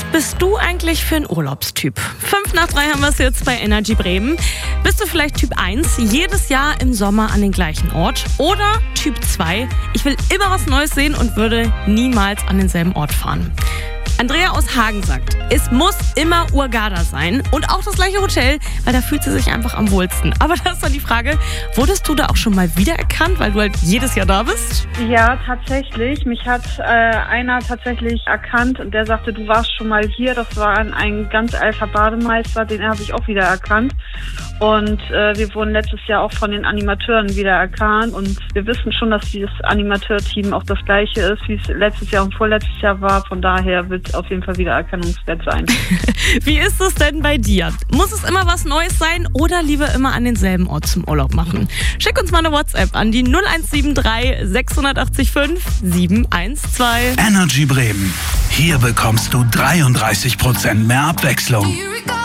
bist du eigentlich für ein Urlaubstyp? 2:05 haben wir es jetzt bei Energy Bremen. Bist du vielleicht Typ 1, jedes Jahr im Sommer an den gleichen Ort? Oder Typ 2, ich will immer was Neues sehen und würde niemals an denselben Ort fahren? Andrea aus Hagen sagt, es muss immer Hurghada sein und auch das gleiche Hotel, weil da fühlt sie sich einfach am wohlsten. Aber da ist dann die Frage, wurdest du da auch schon mal wiedererkannt, weil du halt jedes Jahr da bist? Ja, tatsächlich. Mich hat einer tatsächlich erkannt und der sagte, du warst schon mal hier. Das war ein ganz alter Bademeister, den habe ich auch wieder erkannt. Und wir wurden letztes Jahr auch von den Animateuren wieder erkannt. Und wir wissen schon, dass dieses Animateurteam auch das gleiche ist, wie es letztes Jahr und vorletztes Jahr war. Von daher wird auf jeden Fall wieder erkennungswert sein. Wie ist es denn bei dir? Muss es immer was Neues sein oder lieber immer an denselben Ort zum Urlaub machen? Schick uns mal eine WhatsApp an die 0173 680 5 712. Energy Bremen. Hier bekommst du 33% mehr Abwechslung.